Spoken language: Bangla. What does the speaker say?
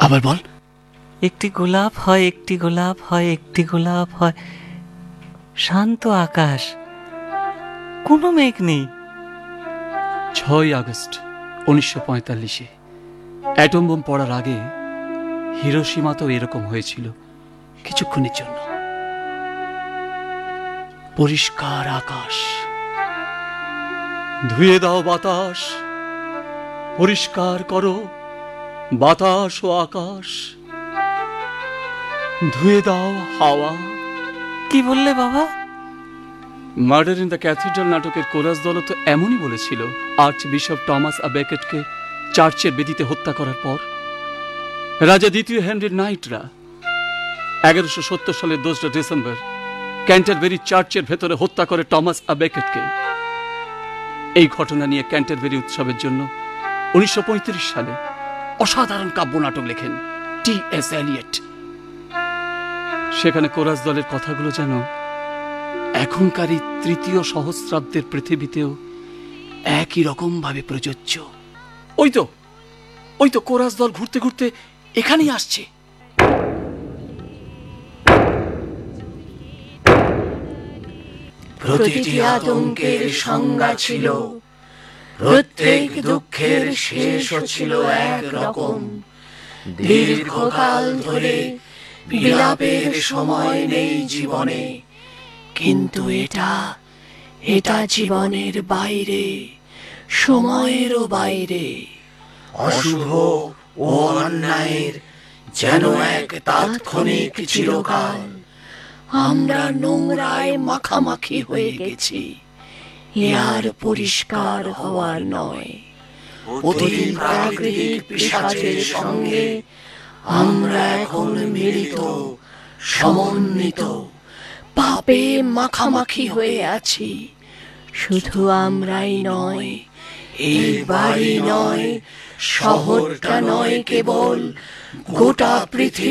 আবার বল। একটি গোলাপ হয়, একটি গোলাপ হয়, একটি গোলাপ হয়, শান্ত আকাশ, কোনো মেঘ নেই। 6 আগস্ট 1945-এ অ্যাটম বোম পড়ার আগে হিরোশিমাতেও এরকম হয়েছিল কিছুক্ষণের জন্য। পরিষ্কার আকাশ, ধুয়ে দাও বাতাস, পরিষ্কার করো বাতাস ও আকাশ, ধুয়ে দাও হাওয়া। কি বললে বাবা? মার্ডার ইন দ্য ক্যাথিড্রাল নাটকের কোরাস দলও তো এমনই বলেছিল আর্চ বিশপ টমাস আ বেকেটকে চার্চের বেদিতে হত্যা করার পর। রাজা দ্বিতীয় হেনরির নাইটরা 1170 সালের 2 ডিসেম্বর ক্যান্টারবেরি চার্চের ভেতরে হত্যা করে টমাস আ বেকেটকে। এই ঘটনা নিয়ে ক্যান্টারবেরি উৎসবের জন্য 1935 সালে অসাধারণ কাব্যনাটক লেখেন টি.এস. এলিয়ট। সেখানে কোরাস দলের কথাগুলো যেন এখনকার এই 3য় সহস্রাব্দের পৃথিবীতেও একই রকম ভাবে প্রযোজ্য। ওই তো কোরাস দল ঘুরতে ঘুরতে এখানেই আসছে। প্রতিটি আতঙ্কের সংজ্ঞা ছিল, প্রত্যেক দুঃখের শেষও ছিল একরকম। দীর্ঘকাল ধরে বিলাপের সময় নেই জীবনে, কিন্তু এটা জীবনের বাইরে, সময়েরও বাইরে। অশুভ ও অন্যায়ের যেন এক তাৎক্ষণিক চিরকাল। আমরা নোংরায় মাখামাখি হয়ে গেছি, এ আর পরিষ্কার হওয়ার নয়। অতি প্রাকৃতিক পিশাচের সঙ্গে আমরা এখন মিলিত, সমন্বিত, পাপে মাখামাখি হয়ে আছি। শুধু আমরাই নয়, এই বাড়ি নয়, শহরটা নয়, কেবল গোটা পৃথিবী।